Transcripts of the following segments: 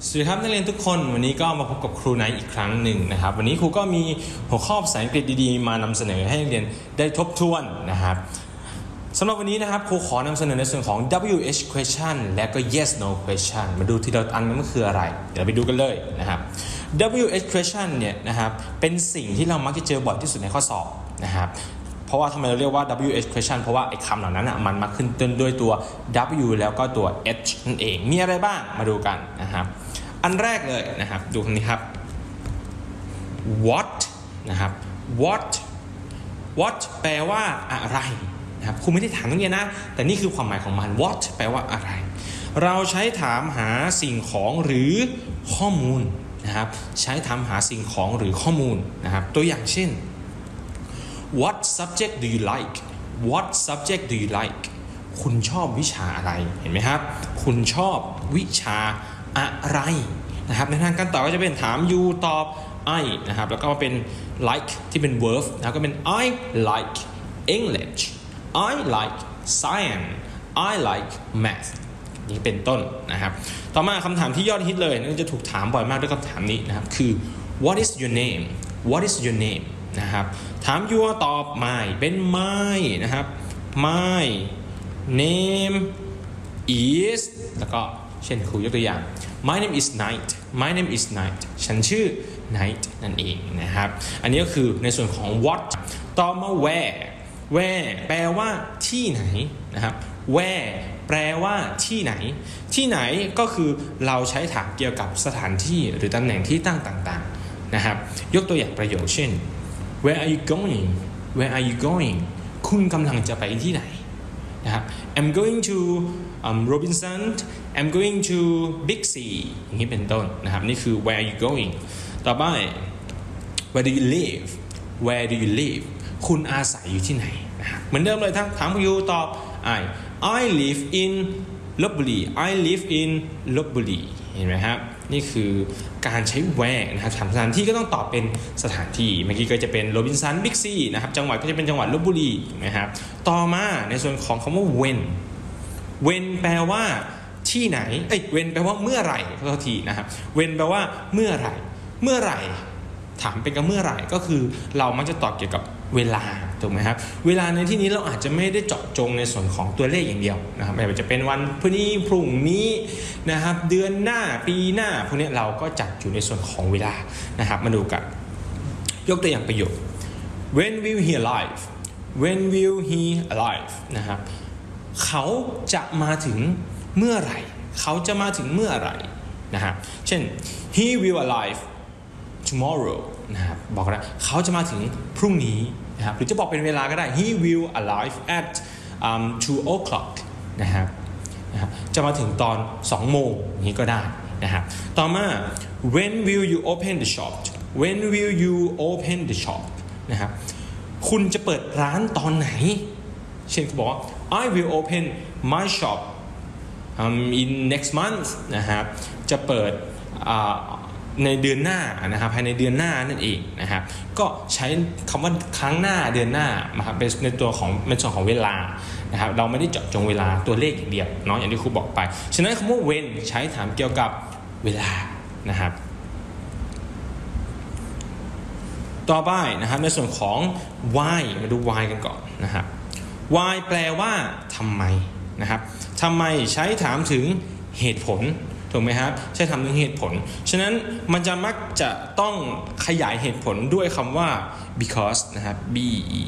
สวัสดีครับนักเรียนทุกคนวันนี้ก็มาพบกับครูไนท์อีกครั้งหนึ่งนะครับวันนี้ครูก็มีหัวข้อภาษาอังกฤษดีๆมานำเสนอให้นักเรียนได้ทบทวนนะครับสำหรับวันนี้นะครับครูขอนำเสนอในส่วนของ WH question และก็ yes no question มาดูทีละอันนั้นมันคืออะไรเดี๋ยวเราไปดูกันเลยนะครับ WH question เนี่ยนะครับเป็นสิ่งที่เรามักจะเจอบ่อยที่สุดในข้อสอบนะครับเพราะว่าทำไมเราเรียกว่า WH question เพราะว่าไอ้คำเหล่านั้นมันมาขึ้นต้นด้วยตัว W แล้วก็ตัว H นั่นเองมีอะไรบ้างมาดูกันนะครับอันแรกเลยนะครับดูคำนี้ครับ what นะครับ what แปลว่าอะไรนะครับครูไม่ได้ถามนักเรียนนะแต่นี่คือความหมายของมัน what แปลว่าอะไรเราใช้ถามหาสิ่งของหรือข้อมูลนะครับใช้ถามหาสิ่งของหรือข้อมูลนะครับตัวอย่างเช่นWhat subject do you like? What subject do you like? คุณชอบวิชาอะไรเห็นไหมครับคุณชอบวิชาอะไรนะครับในทางการตอบก็จะเป็นถาม you ตอบ I นะครับแล้วก็มาเป็น like ที่เป็น verb แล้วก็เป็น I like English I like science I like math นี่เป็นต้นนะครับต่อมาคำถามที่ยอดฮิตเลยนั่นจะถูกถามบ่อยมากด้วยคำถามนี้นะครับคือ What is your name? What is your name?นะครับถาม your ตอบ my เป็น my นะครับ my name is แล้วก็เช่นครูยกตัวอย่าง my name is Night my name is Night ฉันชื่อ Night นั่นเองนะครับอันนี้ก็คือในส่วนของ what ต่อมา where แปลว่าที่ไหนนะครับ where แปลว่าที่ไหนที่ไหนก็คือเราใช้ถามเกี่ยวกับสถานที่หรือตำแหน่งที่ตั้งต่างๆนะครับยกตัวอย่างประโยคเช่นWhere are you going? Where are you going? คุณกำลังจะไปที่ไหนนะครับ I'm going to Robinson. I'm going to Big C อย่างนี้เป็นต้นนะครับนี่คือ Where are you going? ต่อไป Where do you live? Where do you live? คุณอาศัยอยู่ที่ไหนนะครับเหมือนเดิมเลยถามyouตอบ I live in ลพบุรี I live in ลพบุรีเห็นไหมครับนี่คือการใช้ where นะครับถามสถานที่ก็ต้องตอบเป็นสถานที่เมื่อกี้ก็จะเป็นโรบินสันบิ๊กซีนะครับจังหวัดก็จะเป็นจังหวัดลพบุรีถูกไหมครับต่อมาในส่วนของคำว่า when แปลว่าที่ไหนwhenแปลว่าเมื่อไหร่ขอโทษทีนะครับ when แปลว่าเมื่อไหร่ถามเป็นกับเมื่อไหร่ก็คือเรามักจะตอบเกี่ยวกับเวลาถูกไหมครับเวลาในที่นี้เราอาจจะไม่ได้เจาะจงในส่วนของตัวเลขอย่างเดียวนะครับไม่ว่าจะเป็นวันพรุ่งนี้นะครับเดือนหน้าปีหน้าพวกนี้เราก็จัดอยู่ในส่วนของเวลานะครับมาดูกันยกตัวอย่างประโยค When will he arrive When will he arrive นะครับเขาจะมาถึงเมื่อไหร่เขาจะมาถึงเมื่อไหร่นะครับเช่น he will arrive tomorrow นะครับบอกนะเขาจะมาถึงพรุ่งนี้นะครับหรือจะบอกเป็นเวลาก็ได้ he will arrive at 2 o'clock นะครับจะมาถึงตอน2โมงนี้ก็ได้นะครับต่อมา when will you open the shop when will you open the shop นะครับคุณจะเปิดร้านตอนไหนเช่นเขาบอกว่า I will open my shop in next month นะครับจะเปิดในเดือนหน้านะครับภายในเดือนหน้านั่นเองนะครับก็ใช้คำว่าครั้งหน้าเดือนหน้านะครับเป็นในตัวของเป็นส่วนของเวลานะครับเราไม่ได้เจาะจงเวลาตัวเลขอย่างเดียวเนาะอย่างที่ครูบอกไปฉะนั้นคำว่า when ใช้ถามเกี่ยวกับเวลานะครับต่อไปนะครับในส่วนของ why มาดู why กันก่อนนะครับ why แปลว่าทำไมนะครับทำไมใช้ถามถึงเหตุผลถูกไหมครับใช้ถามถึงเหตุผลฉะนั้นมันจะมักจะต้องขยายเหตุผลด้วยคำว่า because นะครับ b e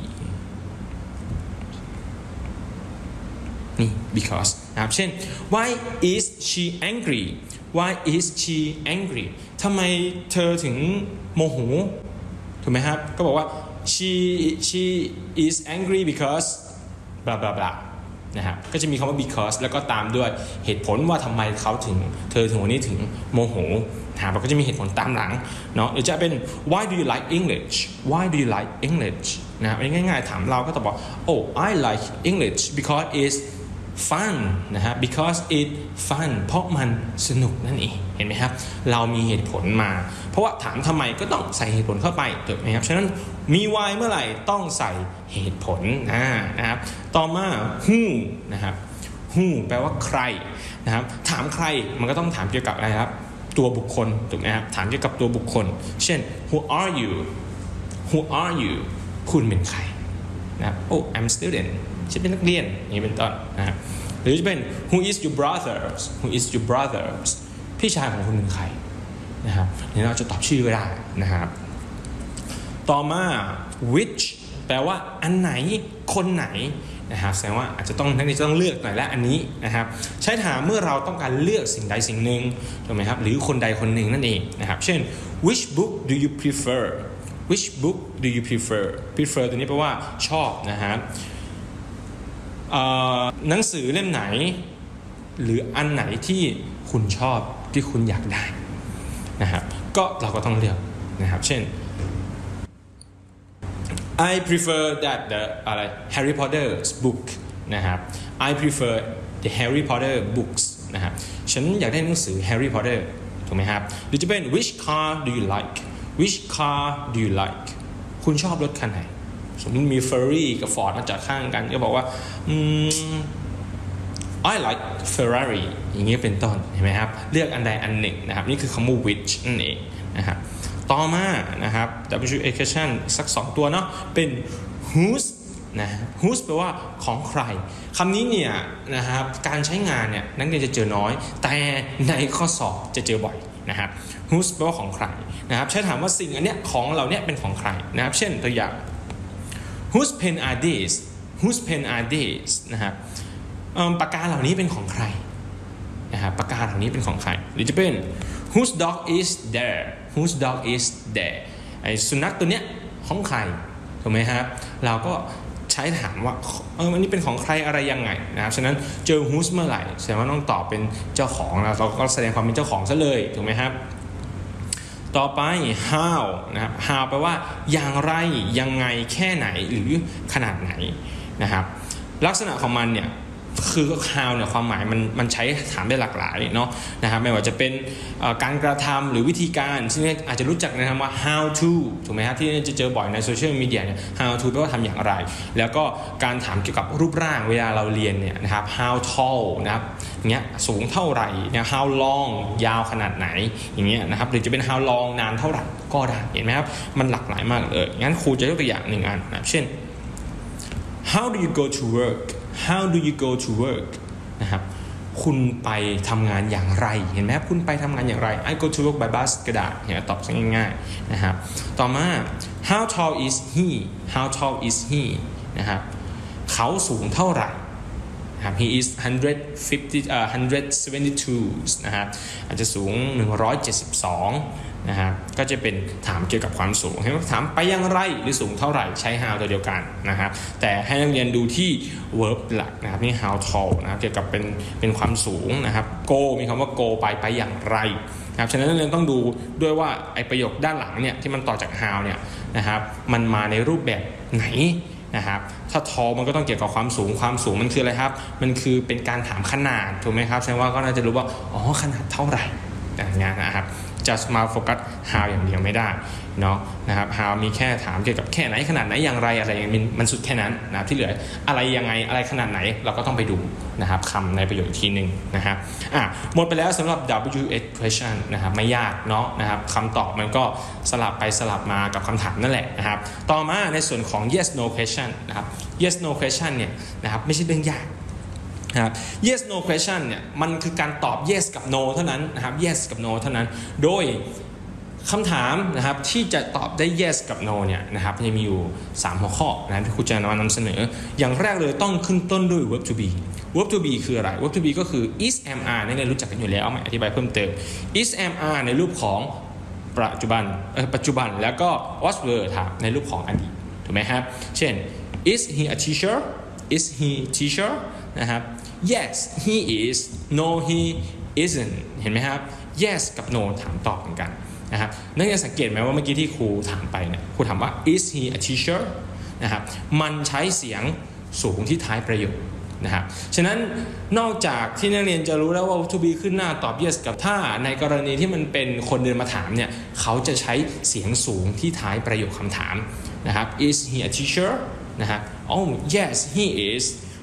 นี่ because นะครับเช่น why is she angry why is she angry ทำไมเธอถึงโมโหถูกไหมครับก็บอกว่า she is angry because blah blah blahนะครับก็จะมีคำว่า because แล้วก็ตามด้วยเหตุผลว่าทำไมเธอถึงวันนี้ถึงโมโหนะครับเราก็จะมีเหตุผลตามหลังเนาะหรือจะเป็น why do you like English why do you like English นะครับง่ายๆถามเราก็ตอบว่า oh I like English because it's fun นะครับ because it fun เพราะมันสนุกนั่นเองเห็นไหมครับเรามีเหตุผลมาเพราะว่าถามทำไมก็ต้องใส่เหตุผลเข้าไปถูกไหมครับฉะนั้นมี why เมื่อไหร่ต้องใส่เหตุผลนะครับต่อมา who นะครับ who แปลว่าใครนะครับถามใครมันก็ต้องถามเกี่ยวกับอะไรครับตัวบุคคลถูกไหมครับถามเกี่ยวกับตัวบุคคลเช่น who are you who are you คุณเป็นใครนะครับ oh I'm a student ฉันเป็นนักเรียนอย่างนี้เป็นต้นนะครับหรือจะเป็น who is your brothers who is your brothers พี่ชายของคุณเป็นใครนะครับนี่เราจะตอบชื่อก็ได้นะครับต่อมา which แปลว่าอันไหนคนไหนนะครับแสดงว่าอาจจะต้องนักเรียนจะต้องเลือกหน่อยและอันนี้นะครับใช้ถามเมื่อเราต้องการเลือกสิ่งใดสิ่งหนึ่งถูกไหมครับหรือคนใดคนหนึ่งนั่นเองนะครับเช่น which book do you prefer which book do you prefer ตัวนี้แปลว่าชอบนะครับหนังสือเล่มไหนหรืออันไหนที่คุณชอบที่คุณอยากได้นะครับก็เราก็ต้องเลือกนะครับเช่น I prefer that the Harry Potter's book นะครับ I prefer the Harry Potter books นะครับฉันอยากได้หนังสือ Harry Potter ถูกไหมครับหรือจะเป็น which car do you like which car do you like คุณชอบรถคันไหนสมมติมี Ferrari กับ Ford มาจากข้างกันก็บอกว่าI like Ferrari อย่างนี้เป็นต้นเห็นไหมครับเลือกอันใดอันหนึ่งนะครับนี่คือคำว่า which นั่นเองนะครับต่อมานะครับ W question สัก2ตัวเนาะเป็น whose นะ whose แปลว่าของใครคำนี้เนี่ยนะครับการใช้งานเนี่ยนักเรียนจะเจอน้อยแต่ในข้อสอบจะเจอบ่อยนะครับ whose แปลว่าของใครนะครับใช้ถามว่าสิ่งอันเนี้ยของเราเนี่ยเป็นของใครนะครับเช่นตัวอย่าง whose pen are these whose pen are these นะครับปากกาเหล่านี้เป็นของใครนะครับปากกาเหล่านี้เป็นของใครหรือจะเป็น whose dog is there whose dog is there ไอ้สุนัขตัวเนี้ยของใครถูกไหมครับเราก็ใช้ถามว่าอันนี้เป็นของใครอะไรยังไงนะครับฉะนั้นเจอ whose เมื่อไหร่แสดงว่าต้องตอบเป็นเจ้าของเราก็แสดงความเป็นเจ้าของซะเลยถูกไหมครับต่อไป how นะครับ how แปลว่าอย่างไรยังไงแค่ไหนหรือขนาดไหนนะครับลักษณะของมันเนี่ยคือ how เนี่ยความหมายมันใช้ถามได้หลากหลายเนาะนะครับไม่ว่าจะเป็นการกระทำหรือวิธีการซึ่งอาจจะรู้จักในคำว่า how to ถูกไหมครับที่จะเจอบ่อยในโซเชียลมีเดียเนี่ย how to แปลว่าทำอย่างไรแล้วก็การถามเกี่ยวกับรูปร่างเวลาเราเรียนเนี่ยนะครับ how tall นะครับอย่างเงี้ยสูงเท่าไหร่เนี่ย how long ยาวขนาดไหนอย่างเงี้ยนะครับหรือจะเป็น how long นานเท่าไหร่ก็ได้เห็นไหมครับมันหลากหลายมากเลยงั้นครูจะยกตัวอย่างหนึ่งอันนะเช่น how do you go to work How do you go to work นะครับคุณไปทำงานอย่างไรเห็นไหมครับคุณไปทำงานอย่างไร I go to work by bus ก็ได้เนี่ยตอบง่ายๆนะครับต่อมา How tall is he How tall is he นะครับเขาสูงเท่าไหร่นะครับ He is 172นะครับอาจจะสูง172นะครับก็จะเป็นถามเกี่ยวกับความสูงให้ถามไปอย่างไรหรือสูงเท่าไหร่ใช้ how ตัวเดียวกันนะครับแต่ให้นักเรียนดูที่ verb หลักนะครับนี่ how tall นะครับเกี่ยวกับเป็นความสูงนะครับ go มีคำว่า go ไปอย่างไรนะครับฉะนั้นนักเรียนต้องดูด้วยว่าไอประโยคด้านหลังเนี่ยที่มันต่อจาก how เนี่ยนะครับมันมาในรูปแบบไหนนะครับถ้า tall มันก็ต้องเกี่ยวกับความสูงมันคืออะไรครับมันคือเป็นการถามขนาดถูกไหมครับแสดงว่าก็น่าจะรู้ว่าอ๋อขนาดเท่าไหร่อย่างเงี้ยนะครับจะมาโฟกัส how อย่างเดียวไม่ได้เนาะนะครับ how มีแค่ถามเกี่ยวกับแค่ไหนขนาดไหนอย่างไรอะไรมันสุดแค่นั้นนะที่เหลืออะไรยังไงอะไรขนาดไหนเราก็ต้องไปดูนะครับคำในประโยคอีกทีนึงนะครับหมดไปแล้วสำหรับ WH question นะครับไม่ยากเนาะนะครับคำตอบมันก็สลับไปสลับมากับคำถามนั่นแหละนะครับต่อมาในส่วนของ yes no question นะครับ yes no question เนี่ยนะครับไม่ใช่เรื่องยากนะครับ yes no question เนี่ยมันคือการตอบ yes กับ no เท่านั้นนะครับ yes กับ no เท่านั้นโดยคำถามนะครับที่จะตอบได้ yes กับ no เนี่ยนะครับจะมีอยู่3หัวข้อนะที่ครูจะนำเสนออย่างแรกเลยต้องขึ้นต้นด้วย verb to be verb to be คืออะไร verb to be ก็คือ is am are นี่เรารู้จักกันอยู่แล้วมาอธิบายเพิ่มเติม is am are ในรูปของปัจจุบันแล้วก็ was were ครับในรูปของอดีตถูกไหมครับเช่น is he a teacher is he teacher นะครับYes he is No he isn't เห็นไหมครับ Yes กับ No ถามตอบเหมือนกันนะครับนักเรียนสังเกตไหมว่าเมื่อกี้ที่ครูถามไปเนี่ยครูถามว่า Is he a teacher นะครับมันใช้เสียงสูงที่ท้ายประโยคนะครับฉะนั้นนอกจากที่นักเรียนจะรู้แล้วว่า to be ขึ้นหน้าตอบ yes กับถ้าในกรณีที่มันเป็นคนเดินมาถามเนี่ยเขาจะใช้เสียงสูงที่ท้ายประโยคคำถามนะครับ Is he a teacher นะครับ Oh yes he is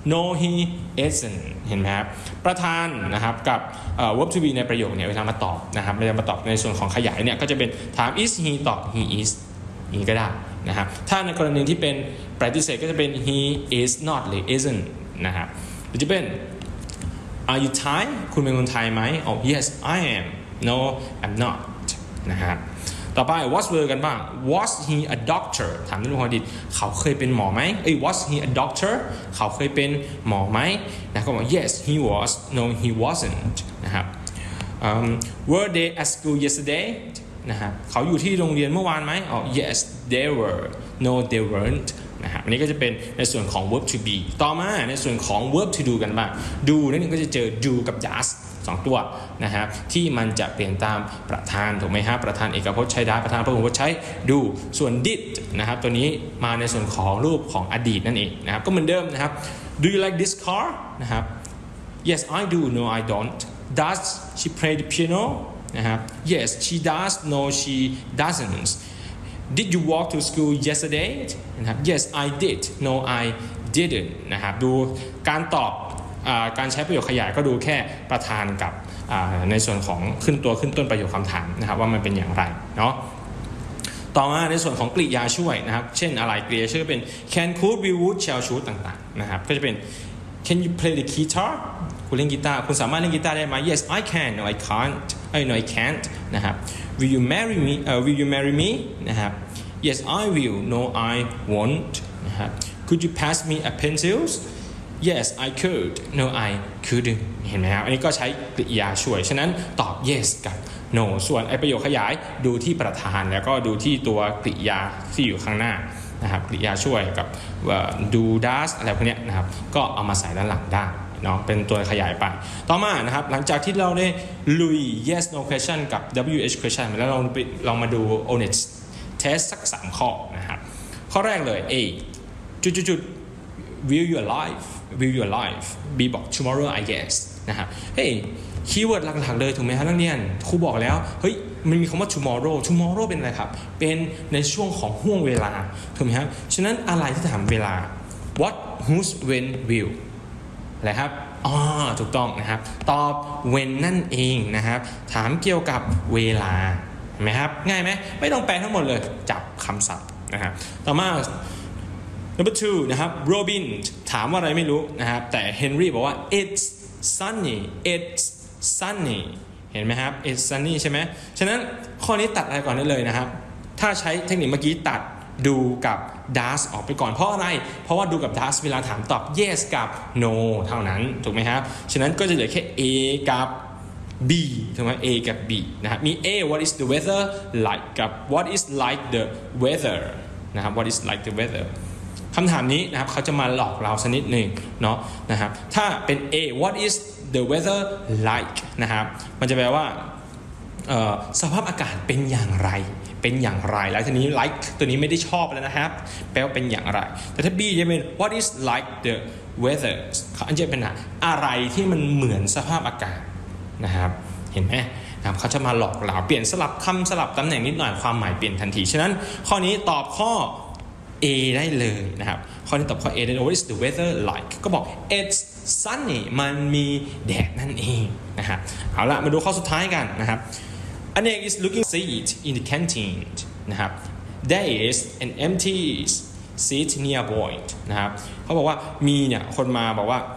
no he isn't เห็นไหมครับประธานนะครับกับverb to be ในประโยคเนี่ยเวลามาตอบนะครับเวลามาตอบในส่วนของขยายเนี่ยก็จะเป็นถาม is he ตอบ he is อย่างนี้ก็ได้นะครับถ้าในกรณีที่เป็นปฏิเสธก็จะเป็น he is not หรือ isn't นะครับหรือจะเป็น Are you Thai คุณเป็นคนไทยไหม Oh yes I am No I'm not นะครับต่อไป was were กันบ้าง Was he a doctor ถามในเรื่องของอดีตเขาเคยเป็นหมอไหมWas he a doctor เขาเคยเป็นหมอไหมนะก็บอก Yes he was No he wasn't นะครับ Were they at school yesterday นะครับเขาอยู่ที่โรงเรียนเมื่อวานไหมOh yes they were No they weren'tนะครับอันนี้ก็จะเป็นในส่วนของ verb to be ต่อมาในส่วนของ verb to do กันบ้าง do นั่นเองก็จะเจอ do กับ does 2 ตัวนะครับที่มันจะเปลี่ยนตามประธานถูกไหมฮะประธานเอกพจน์ใช้ does ประธานพหุพจน์ใช้ do ส่วน did นะครับตัวนี้มาในส่วนของรูปของอดีตนั่นเองนะครับก็เหมือนเดิมนะครับ do you like this car นะครับ yes I do no I don't does she play the piano นะครับ yes she does no she doesn't Did you walk to school yesterday นะครับ Yes I did No I didn't นะครับดูการตอบการใช้ประโยคขยายก็ดูแค่ประธานกับในส่วนของขึ้นต้นประโยคคำถามนะครับว่ามันเป็นอย่างไรเนาะต่อมาในส่วนของกริยาช่วยนะครับเช่นอะไรกริยาช่วยเป็น can could will would shall should ต่างๆนะครับก็จะเป็น Can you play the guitar คุณเล่นกีตาร์คุณสามารถเล่นกีตาร์ได้ไหม Yes I can No I can't No I can't นะครับ Will you marry me Will you marry me นะครับ Yes I will No I won't นะครับ Could you pass me a pencils Yes I could No I couldn't เห็นไหมครับอันนี้ก็ใช้กริยาช่วยฉะนั้นตอบ yes กับ no ส่วนไอประโยคขยายดูที่ประธานแล้วก็ดูที่ตัวกริยาที่อยู่ข้างหน้านะครับกริยาช่วยกับdo does อะไรพวกนี้นะครับก็เอามาใส่ด้านหลังได้เนาะเป็นตัวขยายไปต่อมานะครับหลังจากที่เราได้ลุย yes no question กับ wh question แล้วเรามาดู honest test สัก3ข้อนะครับข้อแรกเลย Aจุดwill you alive B บอก tomorrow I guess นะครับเฮ้ยคีย์เวิร์ดหลักๆเลยถูกไหมครับนักเรียนครูบอกแล้วเฮ้ยมันมีคำว่า tomorrow เป็นอะไรครับเป็นในช่วงของห่วงเวลาถูกไหมครับฉะนั้นอะไรที่ถามเวลา what whose when will อะไรครับถูกต้องนะครับตอบ when นั่นเองนะครับถามเกี่ยวกับเวลาเห็นไหมครับง่ายไหมไม่ต้องแปลทั้งหมดเลยจับคำศัพท์นะครับต่อมาNumber 2 นะครับโรบินถามว่าอะไรไม่รู้นะครับแต่เฮนรี่บอกว่า it's sunny เห็นไหมครับ it's sunny ใช่ไหมฉะนั้นข้อนี้ตัดอะไรก่อนได้เลยนะครับถ้าใช้เทคนิคเมื่อกี้ตัดดูกับ does ออกไปก่อนเพราะอะไรเพราะว่าดูกับ does เวลาถามตอบ yes กับ no เท่านั้นถูกไหมครับฉะนั้นก็จะเหลือแค่ A กับ B ถูกไหม A กับ B นะครับมี A what is the weather like กับ what is like the weather นะครับ what is like the weatherคำถามนี้นะครับเขาจะมาหลอกเราสักนิดหนึ่งเนาะนะครับถ้าเป็น A what is the weather like นะครับมันจะแปลว่าสภาพอากาศเป็นอย่างไรแล้วทีนี้ like ตัวนี้ไม่ได้ชอบแล้วนะครับแปลว่าเป็นอย่างไรแต่ถ้า B จะเป็น what is like the weather เขาจะเป็นอะไรที่มันเหมือนสภาพอากาศนะครับเห็นไหมนะครับเขาจะมาหลอกเราเปลี่ยนสลับคำสลับตำแหน่งนิดหน่อยความหมายเปลี่ยนทันทีฉะนั้นข้อนี้ตอบข้อA ได้เลยนะครับข้อนี้ตอบข้อ A ได้เลย What is the weather like ก็บอก It's sunny มันมีแดดนั่นเองนะครับเอาละมาดูข้อสุดท้ายกันนะครับ Anek is looking seat in the canteen นะครับ There is an empty seat nearby นะครับเขาบอกว่ามีเนี่ยคนมาบอกว่า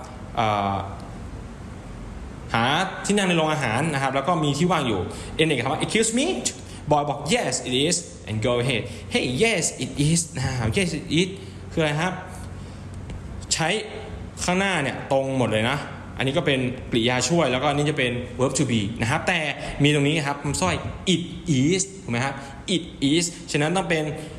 หาที่นั่งในโรงอาหารนะครับแล้วก็มีที่ว่างอยู่เอเนกถามว่า Excuse meบอยบอก yes it is and go ahead hey yes it is yes it is คืออะไรครับใช้ข้างหน้าเนี่ยตรงหมดเลยนะอันนี้ก็เป็นกริยาช่วยแล้วก็อันนี้จะเป็น verb to be นะครับแต่มีตรงนี้ครับคำสร้อย it is ถูกไหมครับ it is ฉะนั้นต้องเป็น